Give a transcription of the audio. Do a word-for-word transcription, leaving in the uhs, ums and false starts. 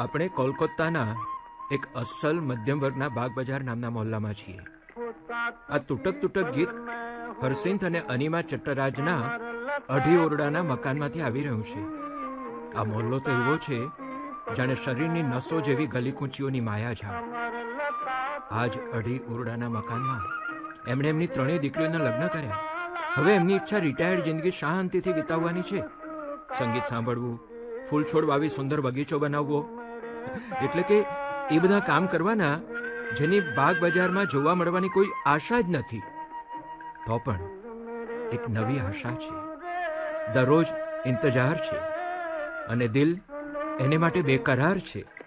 આપણે કોલકાતાના એક અસલ મધ્યમ વર્ગના બાગ બજાર નામના મોહલ્લામાં છીએ. આ તૂટક તૂટક ગીત હરસિંથ અને અનિમા ચટ્ટરાજના અઢી ઓરડાના મકાનમાંથી આવી રહ્યું છે. આ મોહલ્લો તો એવો છે જાણે શરીરની નસો જેવી ગલીકૂંચીઓની માયા ઝાડ. આજ અઢી ઓરડાના મકાનમાં એમણે એમની ત્રણેય દીકરીઓના લગ્ન કર્યા. હવે એમની ઈચ્છા રિટાયર્ડ જિંદગી શાંતિથી વિતાવવાની છે. સંગીત સાંભળવું, ફૂલ છોડ વાવી સુંદર બગીચો બનાવવો, એટલે કે એ બધા કામ કરવાના જેની બાગ બજારમાં જોવા મળવાની કોઈ આશા જ નથી. તો પણ એક નવી આશા છે, દરરોજ ઇંતજાર છે અને દિલ એને માટે બેકરાર છે.